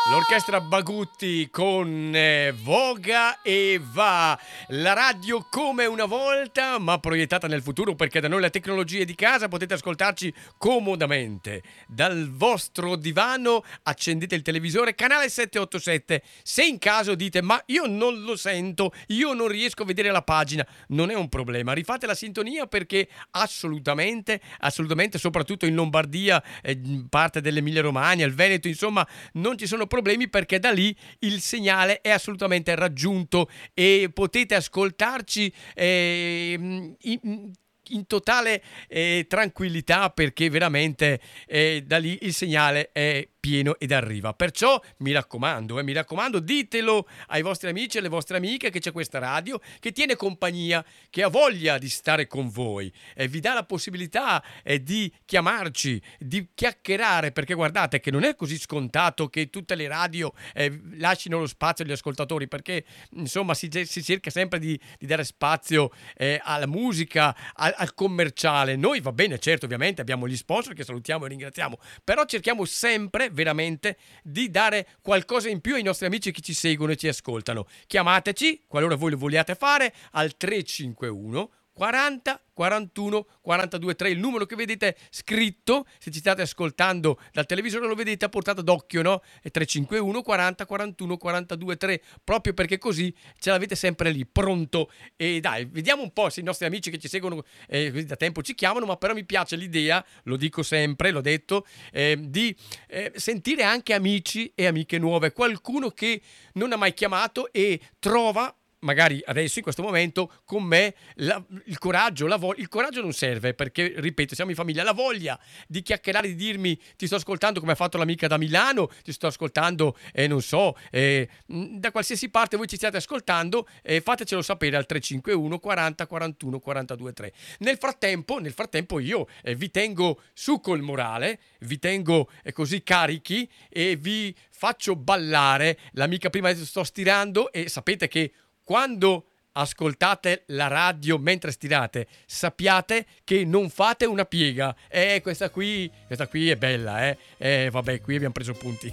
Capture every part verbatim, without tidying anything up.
L'orchestra Bagutti con eh, Voga e Va, la radio come una volta ma proiettata nel futuro, perché da noi la tecnologia è di casa, potete ascoltarci comodamente dal vostro divano. Accendete il televisore, canale settecentoottantasette. Se in caso dite ma io non lo sento, io non riesco a vedere la pagina, non è un problema, rifate la sintonia, perché assolutamente, assolutamente, soprattutto in Lombardia, eh, parte dell'Emilia Romagna, il Veneto, insomma, non ci sono problemi, perché da lì il segnale è assolutamente raggiunto e potete ascoltarci eh, in, in totale eh, tranquillità, perché veramente eh, da lì il segnale è pieno ed arriva. Perciò mi raccomando, eh, mi raccomando, ditelo ai vostri amici e alle vostre amiche che c'è questa radio che tiene compagnia, che ha voglia di stare con voi e vi dà la possibilità eh, di chiamarci, di chiacchierare, perché guardate che non è così scontato che tutte le radio eh, lasciano lo spazio agli ascoltatori, perché insomma si, si cerca sempre di, di dare spazio eh, alla musica, al, al commerciale. Noi va bene, certo, ovviamente abbiamo gli sponsor che salutiamo e ringraziamo, però cerchiamo sempre veramente di dare qualcosa in più ai nostri amici che ci seguono e ci ascoltano. Chiamateci qualora voi lo vogliate fare al tre cinque uno quaranta quarantuno quarantadue tre, il numero che vedete scritto, se ci state ascoltando dal televisore lo vedete a portata d'occhio, no? È tre cinque uno quaranta quarantuno quarantadue tre, proprio perché così ce l'avete sempre lì pronto. E dai, vediamo un po' se i nostri amici che ci seguono eh, da tempo ci chiamano, ma però mi piace l'idea, lo dico sempre, l'ho detto, eh, di eh, sentire anche amici e amiche nuove, qualcuno che non ha mai chiamato e trova magari adesso in questo momento con me la, il coraggio, la voglia. Il coraggio non serve, perché ripeto, siamo in famiglia. La voglia di chiacchierare, di dirmi ti sto ascoltando, come ha fatto l'amica da Milano, ti sto ascoltando eh, non so eh, da qualsiasi parte voi ci stiate ascoltando, eh, fatecelo sapere al tre cinque uno quaranta quarantuno quarantadue tre. Nel frattempo, nel frattempo io eh, vi tengo su col morale, vi tengo eh, così carichi e vi faccio ballare. L'amica prima sto stirando e sapete che quando ascoltate la radio mentre stirate, sappiate che non fate una piega. Eh, questa qui, questa qui è bella, eh. Eh, vabbè, qui abbiamo preso punti.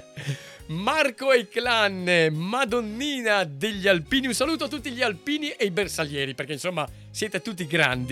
Marco e Clan, Madonnina degli Alpini. Un saluto a tutti gli alpini e i bersaglieri, perché insomma siete tutti grandi.